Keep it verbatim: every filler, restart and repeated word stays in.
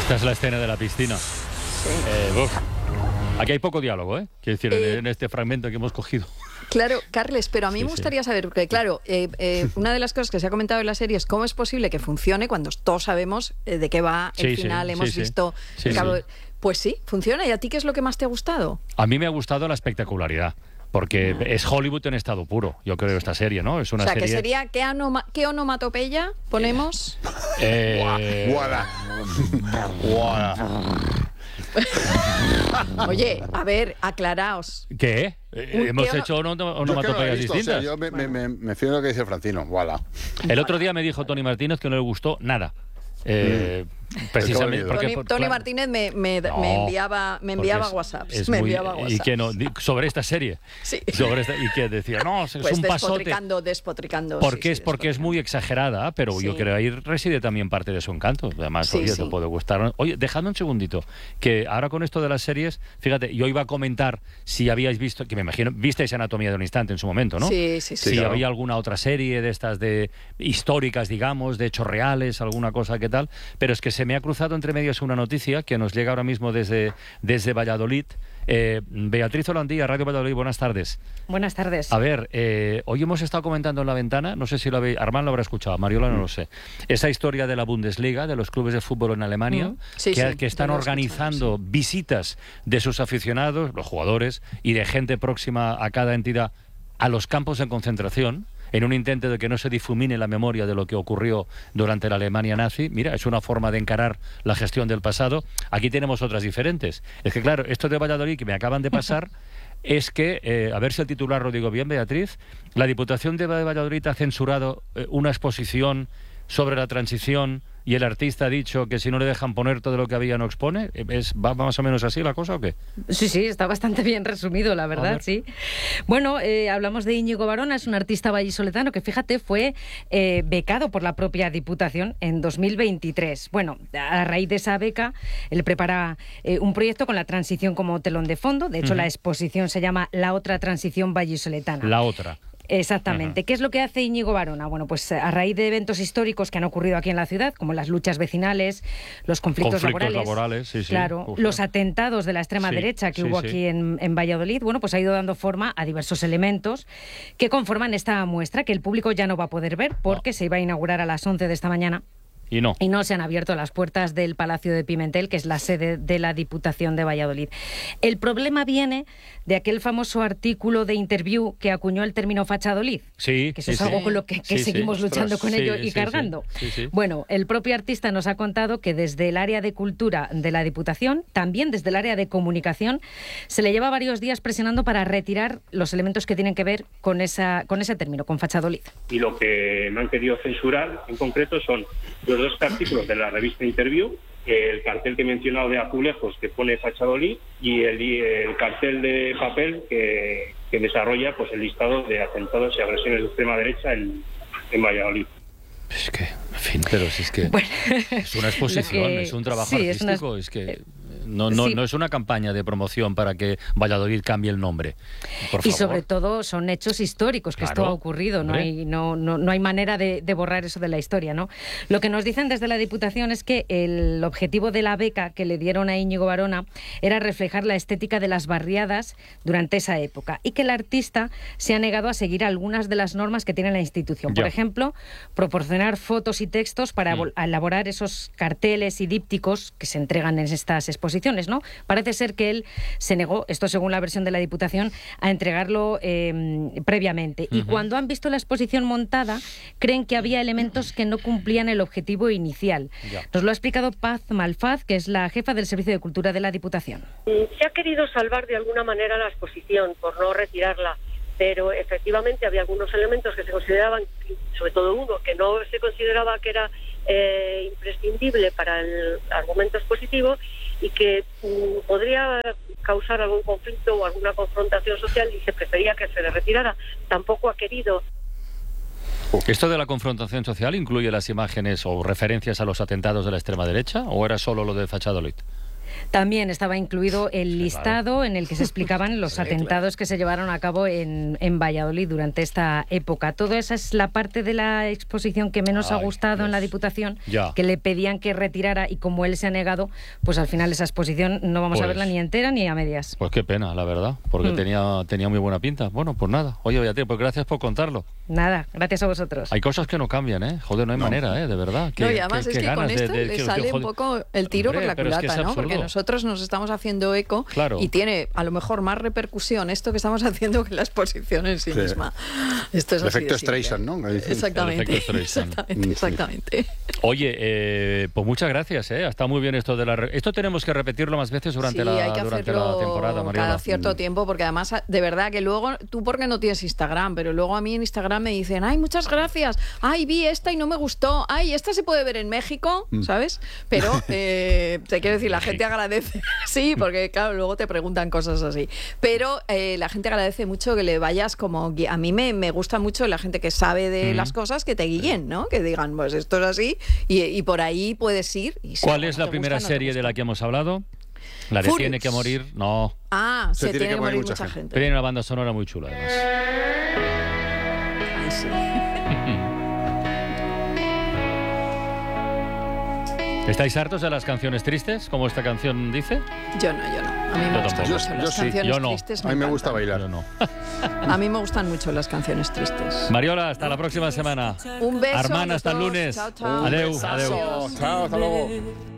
Esta es la escena de la piscina. Sí. Eh, uf. Aquí hay poco diálogo, ¿eh? Quiero decir, Eh, en, en este fragmento que hemos cogido. Claro, Carles, pero a mí Sí, me gustaría sí. saber, porque claro, eh, eh, una de las cosas que se ha comentado en la serie es cómo es posible que funcione cuando todos sabemos eh, de qué va el Sí, sí, final, sí, hemos sí. visto... Sí, el cabo- sí. Pues sí, funciona. ¿Y a ti qué es lo que más te ha gustado? A mí me ha gustado la espectacularidad. Porque es Hollywood en estado puro, yo creo, esta serie, ¿no? Es una o sea, serie... que sería, ¿qué, anoma- qué onomatopeya ponemos? Eh... Guala. Guala. Oye, a ver, aclaraos. ¿Qué? Eh, Un Hemos tío- hecho ono- Yo es que no lo he onomatopeyas visto, o sea, distintas. yo me, me, me, me fío de lo que dice Francino. Guala. El otro día me dijo Tony Martínez que no le gustó nada. Eh, precisamente venido. porque Tony, por- Tony claro. Martínez me, me- No, me enviaba, me enviaba porque es- WhatsApps. es me muy- enviaba y WhatsApps. que no, di- sobre esta serie. Sí. Sobre esta- y que decía, no, es Pues un pasote. despotricando, despotricando. Porque sí, es sí, porque es muy exagerada, pero yo Sí. creo ahí reside también parte de su encanto. Además, Sí, oye, sí. te puede gustar. Oye, dejadme un segundito, que ahora con esto de las series, fíjate, yo iba a comentar si habíais visto, que me imagino, visteis Anatomía de un instante en su momento, ¿no? Sí, sí, sí. Si claro. había alguna otra serie de estas de históricas, digamos, de hechos reales, alguna cosa que tal, pero es que se me ha cruzado entre medias una noticia que nos llega ahora mismo desde, desde Valladolid. Eh, Beatriz Holandía, Radio Valladolid, buenas tardes. Buenas tardes. A ver, eh, hoy hemos estado comentando en la ventana, no sé si lo habéis, Armand lo habrá escuchado, Mariola no lo sé, esa historia de la Bundesliga, de los clubes de fútbol en Alemania, Mm. Sí, que, sí, que están yo lo he organizando escuchado, visitas de sus aficionados, los jugadores, y de gente próxima a cada entidad a los campos de concentración, en un intento de que no se difumine la memoria de lo que ocurrió durante la Alemania nazi. Mira, es una forma de encarar la gestión del pasado. Aquí tenemos otras diferentes. Es que, claro, esto de Valladolid que me acaban de pasar es que, eh, a ver si el titular lo digo bien, Beatriz, la Diputación de Valladolid ha censurado eh, una exposición sobre la transición y el artista ha dicho que si no le dejan poner todo lo que había no expone. ¿Es, ¿Va más o menos así la cosa o qué? Sí, sí, está bastante bien resumido, la A verdad, ver. sí. Bueno, eh, hablamos de Íñigo Barona, es un artista vallisoletano que, fíjate, fue eh, becado por la propia Diputación en dos mil veintitrés. Bueno, a raíz de esa beca, él prepara eh, un proyecto con la transición como telón de fondo. De hecho, Ujú. la exposición se llama La otra transición vallisoletana. La otra. Exactamente. Ajá. ¿Qué es lo que hace Íñigo Barona? Bueno, pues a raíz de eventos históricos que han ocurrido aquí en la ciudad, como las luchas vecinales, los conflictos, Conflictos laborales, laborales, sí, sí. claro, Uf, los no. atentados de la extrema Sí, derecha que sí, hubo sí. aquí en, en Valladolid, bueno, pues ha ido dando forma a diversos elementos que conforman esta muestra que el público ya no va a poder ver porque se iba a inaugurar a las once de esta mañana. Y no. Y no se han abierto las puertas del Palacio de Pimentel, que es la sede de la Diputación de Valladolid. El problema viene de aquel famoso artículo de Interview que acuñó el término fachadolid. Sí, Que eso sí, es sí. algo con lo que, que Sí, sí. seguimos luchando Ostras. con Sí, ello y sí, sí. cargando. Sí, sí. Bueno, el propio artista nos ha contado que desde el área de cultura de la Diputación, también desde el área de comunicación, se le lleva varios días presionando para retirar los elementos que tienen que ver con, esa, con ese término, con fachadolid. Y lo que me han querido censurar en concreto son los dos artículos de la revista Interview, el cartel que he mencionado de azulejos que pone Fachadolid y el, y el cartel de papel que, que desarrolla pues el listado de atentados y agresiones de extrema derecha en, en Valladolid. Es que, en fin, pero si es que Bueno, es una exposición, lo que- es un trabajo sí, es una- artístico, es que no, no, sí. no es una campaña de promoción para que Valladolid cambie el nombre. Por y favor. sobre todo son hechos históricos, que esto Claro, ha ocurrido, no hombre. hay, no, no, no hay manera de, de borrar eso de la historia, ¿no? Lo que nos dicen desde la Diputación es que el objetivo de la beca que le dieron a Íñigo Barona era reflejar la estética de las barriadas durante esa época y que el artista se ha negado a seguir algunas de las normas que tiene la institución. Por Ya. ejemplo, proporcionar fotos y textos para Mm. elaborar esos carteles y dípticos que se entregan en estas exposiciones, ¿no? Parece ser que él se negó, esto según la versión de la Diputación, a entregarlo eh, previamente. Y Ujú. cuando han visto la exposición montada, creen que había elementos que no cumplían el objetivo inicial. Ya. Nos lo ha explicado Paz Malfaz, que es la jefa del Servicio de Cultura de la Diputación. Se ha querido salvar de alguna manera la exposición por no retirarla, pero efectivamente había algunos elementos que se consideraban, sobre todo uno, que no se consideraba que era eh, imprescindible para el argumento expositivo y que mm, podría causar algún conflicto o alguna confrontación social y se prefería que se le retirara. Tampoco ha querido. ¿Esto de la confrontación social incluye las imágenes o referencias a los atentados de la extrema derecha o era solo lo de Fachadolid? También estaba incluido el Sí, listado claro. en el que se explicaban los Sí, claro. atentados que se llevaron a cabo en, en Valladolid durante esta época. Toda esa es la parte de la exposición que menos Ay, ha gustado en la Dios. Diputación, Ya. que le pedían que retirara, y como él se ha negado, pues al final esa exposición no vamos a Pues- verla ni entera ni a medias. Pues qué pena, la verdad, porque Mm. tenía, tenía muy buena pinta. Bueno, pues nada. Oye, Beatriz, pues gracias por contarlo. Nada, gracias a vosotros. Hay cosas que no cambian, ¿eh? Joder, no hay No. manera, ¿eh? De verdad. No, y además es que con esto le sale un poco el tiro Hombre, por la pero es que culata, es ¿no? Porque absurdo. nosotros nos estamos haciendo eco Claro. y tiene a lo mejor más repercusión esto que estamos haciendo que la exposición en sí, Sí. misma. Esto es El así efecto de simple. Streisand, ¿no? Que dicen. Exactamente. El efecto Streisand. Exactamente, exactamente. Oye, eh, pues muchas gracias, ¿eh? Está muy bien esto de la... re- Esto tenemos que repetirlo más veces durante, Sí, la, hay que durante hacerlo la temporada, Mariola. cada cierto tiempo, porque además, de verdad, que luego, tú porque no tienes Instagram, pero luego a mí en Instagram me dicen, ay, muchas gracias, ay, vi esta y no me gustó, ay, esta se puede ver en México, ¿sabes? Pero, eh, te quiero decir, la gente agradece, sí, porque claro, luego te preguntan cosas así, pero eh, la gente agradece mucho que le vayas como, gui- a mí me, me gusta mucho la gente que sabe de Mm. las cosas, que te guíen, ¿no? Que digan, pues esto es así, y, y por ahí puedes ir. Y si ¿Cuál algo es no la te primera gusta, no te serie de gusta. la que hemos hablado? La de Furious. Tiene que morir, no. Ah, se, tiene, que morir mucha gente. Pero hay una banda sonora muy chula, además. Ay, sí. ¿Estáis hartos de las canciones tristes, como esta canción dice? Yo no, yo no. A mí me Yo gustan tampoco. mucho Yo- las yo sí, canciones yo no. tristes. A mí me encantan. gusta bailar. Yo no. A mí me gustan mucho las canciones tristes. Mariola, hasta la próxima semana. Un beso. Armand, a hasta el todos. lunes. Chao, chao. Adeu, Besazo. adeu. Chao, hasta luego.